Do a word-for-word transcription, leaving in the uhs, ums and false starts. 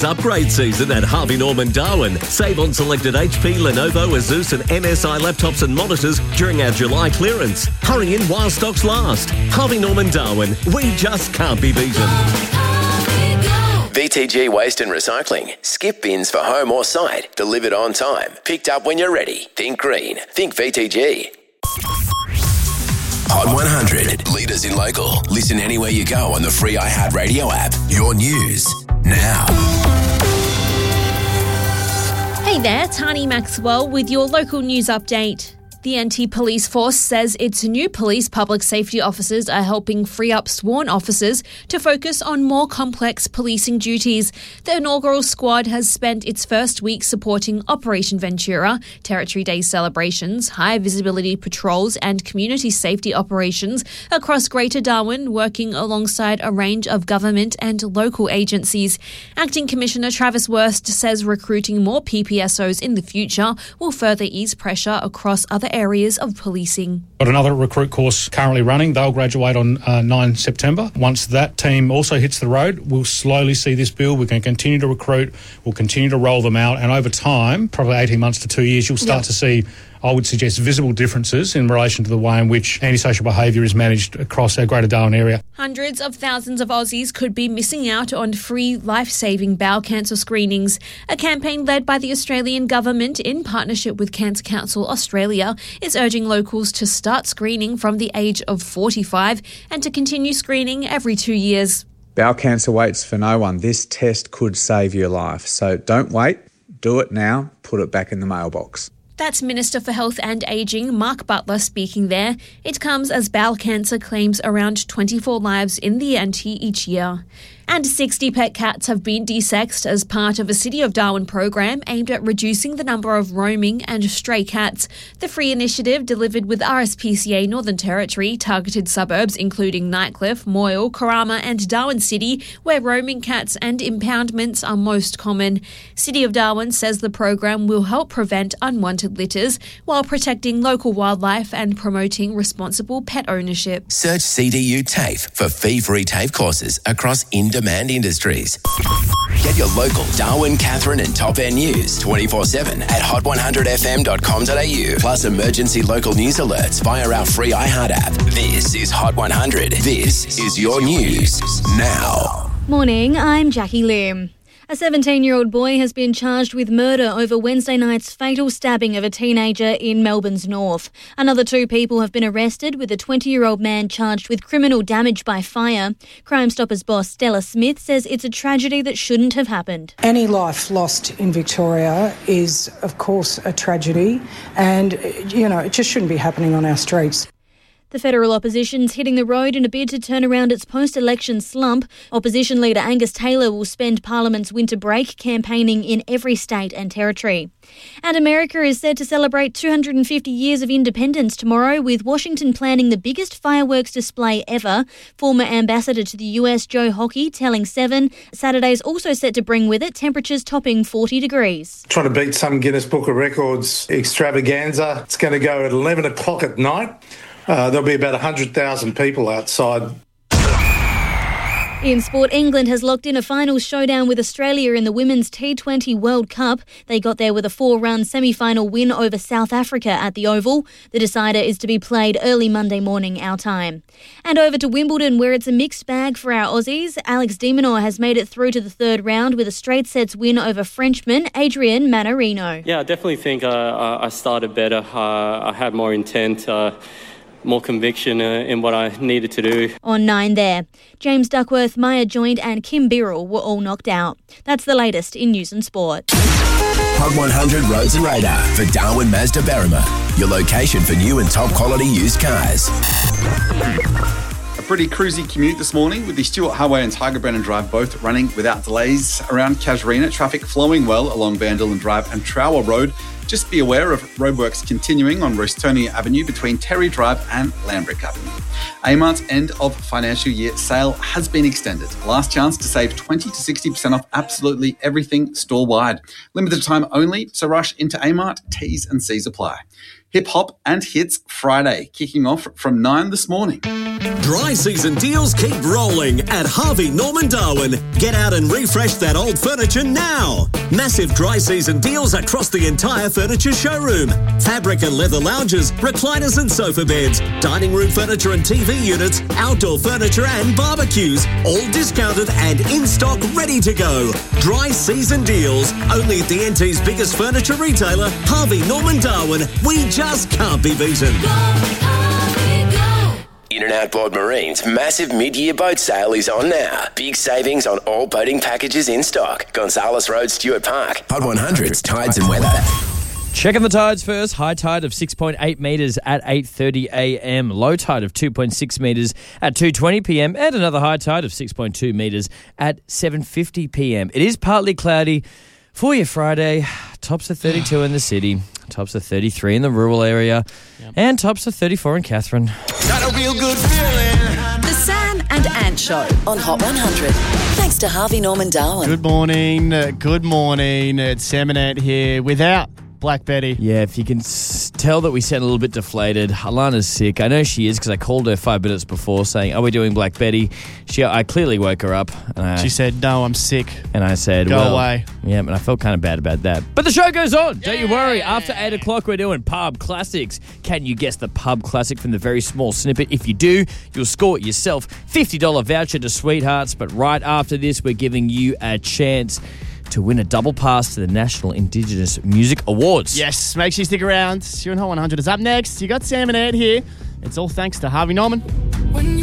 Upgrade season at Harvey Norman Darwin. Save on selected H P, Lenovo, Asus and M S I laptops and monitors during our July clearance. Hurry in while stocks last. Harvey Norman Darwin. We just can't be beaten. V T G Waste and Recycling. Skip bins for home or site. Delivered on time. Picked up when you're ready. Think green. Think V T G. Hot one hundred. Leaders in local. Listen anywhere you go on the free iHeartRadio app. Your news now. Hey there, Tani Maxwell with your local news update. The Anti-Police Force says its new police public safety officers are helping free up sworn officers to focus on more complex policing duties. The inaugural squad has spent its first week supporting Operation Ventura, Territory Day celebrations, high visibility patrols and community safety operations across Greater Darwin, working alongside a range of government and local agencies. Acting Commissioner Travis Wurst says recruiting more P P S Os in the future will further ease pressure across other areas of policing. Got another recruit course currently running. They'll graduate on uh, ninth September. Once that team also hits the road, we'll slowly see this build. We're going to continue to recruit. We'll continue to roll them out. And over time, probably eighteen months to two years, you'll start yep. to see, I would suggest, visible differences in relation to the way in which antisocial behaviour is managed across our Greater Darwin area. Hundreds of thousands of Aussies could be missing out on free life-saving bowel cancer screenings. A campaign led by the Australian government in partnership with Cancer Council Australia is urging locals to start screening from the age of forty-five and to continue screening every two years. Bowel cancer waits for no one. This test could save your life. So don't wait. Do it now. Put it back in the mailbox. That's Minister for Health and Ageing, Mark Butler, speaking there. It comes as bowel cancer claims around twenty-four lives in the Anti each year. And sixty pet cats have been desexed as part of a City of Darwin program aimed at reducing the number of roaming and stray cats. The free initiative, delivered with R S P C A Northern Territory, targeted suburbs including Nightcliff, Moyle, Karama and Darwin City, where roaming cats and impoundments are most common. City of Darwin says the program will help prevent unwanted litters while protecting local wildlife and promoting responsible pet ownership. Search C D U TAFE for fee-free TAFE courses across in-demand industries. Get your local Darwin, Catherine and Top End news twenty-four seven at hot one hundred f m dot com dot a u, plus emergency local news alerts via our free iHeart app. This is Hot one hundred. This is your news now. Morning, I'm Jackie Lim. A seventeen-year-old boy has been charged with murder over Wednesday night's fatal stabbing of a teenager in Melbourne's north. Another two people have been arrested, with a twenty-year-old man charged with criminal damage by fire. Crime Stoppers boss Stella Smith says it's a tragedy that shouldn't have happened. Any life lost in Victoria is, of course, a tragedy, and, you know, it just shouldn't be happening on our streets. The federal opposition's hitting the road in a bid to turn around its post-election slump. Opposition leader Angus Taylor will spend Parliament's winter break campaigning in every state and territory. And America is set to celebrate two hundred fifty years of independence tomorrow, with Washington planning the biggest fireworks display ever. Former ambassador to the U S Joe Hockey telling Seven Saturday's also set to bring with it temperatures topping forty degrees. Trying to beat some Guinness Book of Records extravaganza. It's going to go at eleven o'clock at night. Uh, there'll be about one hundred thousand people outside. In sport, England has locked in a final showdown with Australia in the Women's T twenty World Cup. They got there with a four-run semi-final win over South Africa at the Oval. The decider is to be played early Monday morning our time. And over to Wimbledon, where it's a mixed bag for our Aussies. Alex de Minaur has made it through to the third round with a straight sets win over Frenchman Adrian Manarino. Yeah, I definitely think uh, I started better. Uh, I had more intent. Uh, more conviction uh, in what I needed to do. On nine there, James Duckworth, Maya Joint and Kim Birrell were all knocked out. That's the latest in news and sport. Hot one hundred Roads and Radar for Darwin Mazda Berrima, your location for new and top quality used cars. A pretty cruisy commute this morning with the Stewart Highway and Tiger Brennan Drive both running without delays. Around Casuarina, traffic flowing well along Vanderland Drive and Trower Road. Just be aware of roadworks continuing on Rostonia Avenue between Terry Drive and Lambrick Avenue. Amart's end of financial year sale has been extended. Last chance to save twenty to sixty percent off absolutely everything store-wide. Limited time only, so rush into Amart. T's and C's apply. Hip Hop and Hits Friday, kicking off from nine this morning. Dry season deals keep rolling at Harvey Norman Darwin. Get out and refresh that old furniture now. Massive dry season deals across the entire furniture showroom. Fabric and leather lounges, recliners and sofa beds, dining room furniture and T V units, outdoor furniture and barbecues, all discounted and in stock, ready to go. Dry season deals, only at the N T's biggest furniture retailer, Harvey Norman Darwin. We just can't be beaten. In and Outboard Marine's massive mid-year boat sale is on now. Big savings on all boating packages in stock. Gonzales Road, Stuart Park. Hot one hundred's Tides and Weather. Checking the tides first. High tide of six point eight metres at eight thirty a m. Low tide of two point six metres at two twenty p m. And another high tide of six point two metres at seven fifty p m. It is partly cloudy for your Friday. Tops of thirty-two in the city. Tops of thirty-three in the rural area. Yep. And tops of thirty-four in Catherine. Got a real good feeling. The Sam and Ant Show on Hot one hundred. Thanks to Harvey Norman Darwin. Good morning. Uh, good morning. It's Sam and Ant here without Black Betty. Yeah, if you can s- tell that we sound a little bit deflated. Alana's sick. I know she is because I called her five minutes before saying, are we doing Black Betty? She, I clearly woke her up. And I, she said, no, I'm sick. And I said, Go well, away. Yeah, and I felt kind of bad about that. But the show goes on. Yeah. Don't you worry. After eight o'clock, we're doing Pub Classics. Can you guess the pub classic from the very small snippet? If you do, you'll score yourself fifty dollars voucher to Sweethearts. But right after this, we're giving you a chance to win a double pass to the National Indigenous Music Awards. Yes, make sure you stick around. Stuart Hot one hundred is up next. You got Sam and Ed here. It's all thanks to Harvey Norman.